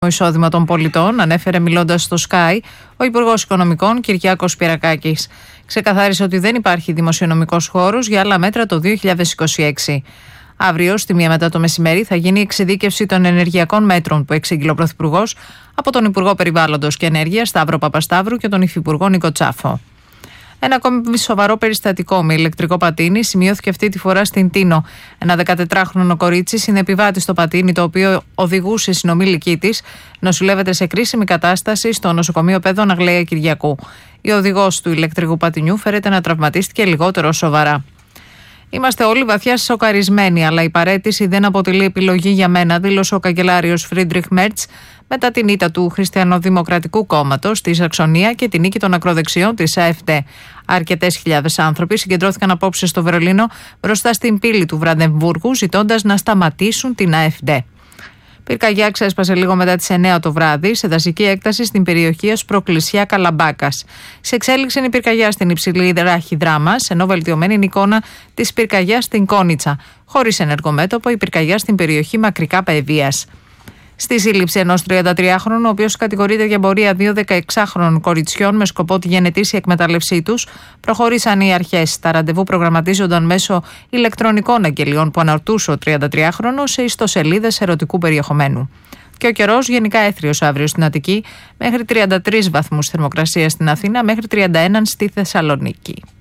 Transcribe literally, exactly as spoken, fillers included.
εισόδημα των πολιτών, ανέφερε μιλώντας στο Sky ο Υπουργός Οικονομικών Κυριάκος Πυρακάκης. Ξεκαθάρισε ότι δεν υπάρχει δημοσιονομικός χώρος για άλλα μέτρα το δύο χιλιάδες είκοσι έξι. Αύριο, στη μία μετά το μεσημέρι, θα γίνει η εξειδίκευση των ενεργειακών μέτρων που εξήγηλε ο Πρωθυπουργός από τον Υπουργό Περιβάλλοντος και Ενέργειας Σταύρο Παπασταύρου και τον Υφυπουργό Νίκο Τσάφο. Ένα ακόμη σοβαρό περιστατικό με ηλεκτρικό πατίνι σημειώθηκε αυτή τη φορά στην Τίνο. Ένα δεκατετράχρονο κορίτσι συνεπιβάτη στο πατίνι, το οποίο οδηγούσε συνομήλικη της, νοσηλεύεται σε κρίσιμη κατάσταση στο νοσοκομείο Πέδων Αγλαία Κυριακού. Η οδηγός του ηλεκτρικού πατινιού φέρεται να τραυματίστηκε λιγότερο σοβαρά. Είμαστε όλοι βαθιά σοκαρισμένοι, αλλά η παραίτηση δεν αποτελεί επιλογή για μένα, δήλωσε ο καγκελάριος Φρίντριχ Μέρτς μετά την ήττα του Χριστιανοδημοκρατικού Κόμματος στη Σαξονία και την νίκη των ακροδεξιών της ΑΕΦΔΕ. Αρκετές χιλιάδες άνθρωποι συγκεντρώθηκαν απόψε στο Βερολίνο μπροστά στην πύλη του Βραντεμβούργου, ζητώντας να σταματήσουν την ΑΕΦΔΕ. Πυρκαγιά ξέσπασε λίγο μετά τις εννιά το βράδυ σε δασική έκταση στην περιοχή Ασπροκλησιά Καλαμπάκας. Σε εξέλιξη είναι η πυρκαγιά στην υψηλή ράχη Δράμας, ενώ βελτιωμένη είναι η εικόνα της πυρκαγιάς στην Κόνιτσα. Χωρίς ενεργό μέτωπο, η πυρκαγιά στην περιοχή Μακρικά Παιδείας. Στη σύλληψη ενός τριαντατριάχρονου, ο οποίος κατηγορείται για εμπορία δύο δεκαεξάχρονων κοριτσιών με σκοπό τη γενετήσια εκμετάλλευσή τους, προχωρήσαν οι αρχές. Τα ραντεβού προγραμματίζονταν μέσω ηλεκτρονικών αγγελιών που αναρτούσε ο τριαντατριάχρονος σε ιστοσελίδες ερωτικού περιεχομένου. Και ο καιρός γενικά έθριος αύριο στην Αττική, μέχρι τριάντα τρεις βαθμούς θερμοκρασία στην Αθήνα, μέχρι τριάντα ένα στη Θεσσαλονίκη.